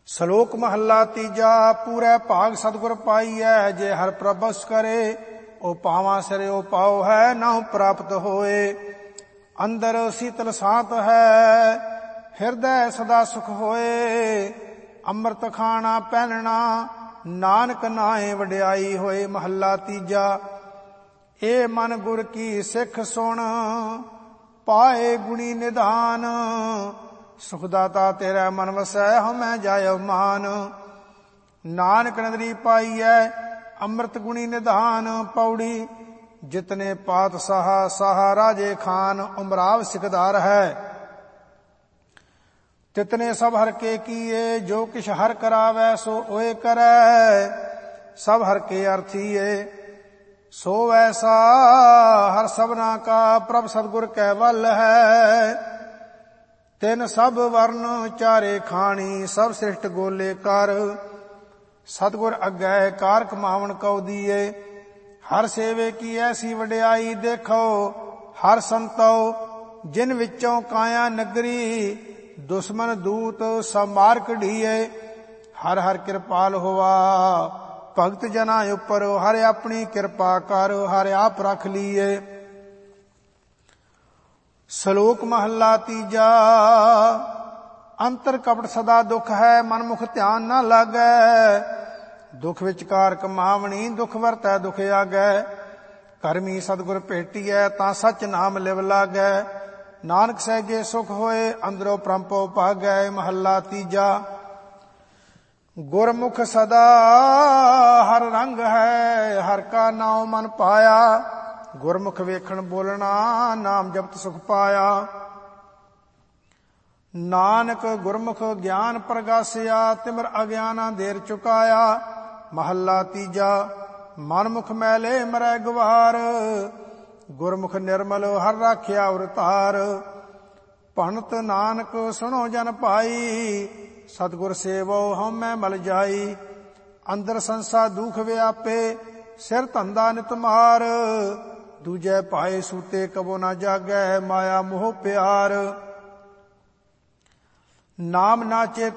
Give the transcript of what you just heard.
ਸਲੋਕ ਮਹੱਲਾ ਤੀਜਾ। ਪੂਰੇ ਭਾਗ ਸਤਿਗੁਰ ਪਾਈਐ, ਜੇ ਹਰਿ ਪ੍ਰਭਸ ਕਰੇ। ਉਹ ਪਾਵਾਂ ਸਿਰੇ ਉਹ ਪਾਉ ਹੈ, ਨਾਉ ਪ੍ਰਾਪਤ ਹੋਏ। ਅੰਦਰ ਸੀਤਲ ਸਾਤ ਹੈ, ਹਿਰਦੈ ਸਦਾ ਸੁਖ ਹੋਏ। ਅੰਮ੍ਰਿਤ ਖਾਣਾ ਪਹਿਨਣਾ, ਨਾਨਕ ਨਾਏ ਵਡਿਆਈ ਹੋਏ। ਮਹੱਲਾ ਤੀਜਾ। ਇਹ ਮਨ ਗੁਰ ਕੀ ਸਿੱਖ ਸੁਣ, ਪਾਏ ਗੁਣੀ ਨਿਧਾਨ। ਸੁਖਦਾਤਾ ਤੇਰਾ ਮਨ ਵਸੈ, ਹਉਮੈ ਜਾਇ ਮਾਨ। ਨਾਨਕ ਨਦਰੀ ਪਾਈਐ, ਅੰਮ੍ਰਿਤ ਗੁਣੀ ਨਿਧਾਨ। ਪੌੜੀ। ਜਿਤਨੇ ਪਾਤਸ਼ਾਹ ਸਾਹਾ ਰਾਜੇ ਖਾਨ, ਉਮਰਾਵ ਸਿਕਦਾਰ ਹੈ। ਤਿਤਨੇ ਸਭ ਹਰ ਕੇ ਕੀਏ, ਜੋ ਕਿਛ ਹਰ ਕਰਾਵੈ ਸੋ ਓਏ ਕਰੈ। ਸਭ ਹਰ ਕੇ ਅਰਥੀਏ, ਸੋ ਵੈਸਾ ਹਰ ਸਭਨਾ ਕਾ। ਪ੍ਰਭ ਸਤਿਗੁਰ ਕੈ ਵੱਲ ਹੈ, ਤਿਨ ਸਭ ਵਰਨ ਚਾਰੇ ਖਾਣੀ। ਸਭ ਸ੍ਰਿਸ਼ਟ ਗੋਲੇ ਕਰ, ਸਤਿਗੁਰ ਅੱਗੇ ਕਾਰ ਕਮਾਵਣ ਕਉ ਦੀਏ। ਹਰ ਸੇਵੇ ਕੀ ਐਸੀ ਵਡਿਆਈ, ਦੇਖੋ ਹਰ ਸੰਤੋ ਜਿਨ ਵਿੱਚੋਂ ਕਾਇਆ ਨਗਰੀ। ਦੁਸ਼ਮਨ ਦੂਤ ਸਭ ਮਾਰ ਕਢੀਏ, ਹਰ ਹਰ ਕਿਰਪਾਲ ਹੋਵਾ ਭਗਤ ਜਨਾਂ ਉੱਪਰ। ਹਰ ਆਪਣੀ ਕਿਰਪਾ ਕਰ, ਹਰ ਆਪ ਰਖ ਲੀਏ। ਸਲੋਕ ਮਹੱਲਾ ਤੀਜਾ। ਅੰਤਰ ਕਪਟ ਸਦਾ ਦੁਖ ਹੈ, ਮਨ ਮੁਖ ਧਿਆਨ ਨਾ ਲਾਗੈ। ਦੁਖ ਵਿਚਕਾਰ ਕਮਾਵਣੀ, ਦੁਖ ਵਰਤੈ ਦੁਖ ਆਗੈ। ਕਰਮੀ ਸਤਿਗੁਰ ਭੇਟੀਐ, ਤਾਂ ਸੱਚ ਨਾਮ ਲਿਵ ਲਾਗੈ। ਨਾਨਕ ਸਹਿਜੇ ਸੁਖ ਹੋਏ, ਅੰਦਰੋਂ ਪ੍ਰੰਪੋ ਭਾਗੈ। ਮਹੱਲਾ ਤੀਜਾ। ਗੁਰਮੁਖ ਸਦਾ ਹਰ ਰੰਗ ਹੈ, ਹਰ ਕਾ ਨਾਉ ਮਨ ਪਾਇਆ। ਗੁਰਮੁਖ ਵੇਖਣ ਬੋਲਣਾ, ਨਾਮ ਜਪਤ ਸੁਖ ਪਾਇਆ। ਨਾਨਕ ਗੁਰਮੁਖ ਗਿਆਨ ਪ੍ਰਗਾਸਿਆ, ਤਿਮਰ ਅਗਿਆਨਾ ਦੇਰ ਚੁਕਾਇਆ। ਮਹੱਲਾ ਤੀਜਾ। ਮਨਮੁਖ ਮੈਲੇ ਮਰੈ ਗਵਾਰ, ਗੁਰਮੁਖ ਨਿਰਮਲ ਹਰ ਰਾਖਿਆ ਉਰਤਾਰ। ਭਣਤ ਨਾਨਕ ਸੁਣੋ ਜਨ ਭਾਈ, ਸਤਿਗੁਰ ਸੇਵੋ ਹਉਮੈ ਮਲ ਜਾਈ। ਅੰਦਰ ਸੰਸਾ ਦੁਖ ਵਿਆਪੇ, ਸਿਰ ਧੰਦਾ ਨਿਤ ਮਾਰ। ਦੂਜੇ ਭਾਏ ਸੂਤੇ ਕਬੋ ਨਾ ਜਾਗੈ, ਮਾਇਆ ਮੋਹ ਪਿਆਰ। ਨਾਮ ਨਾਚੇ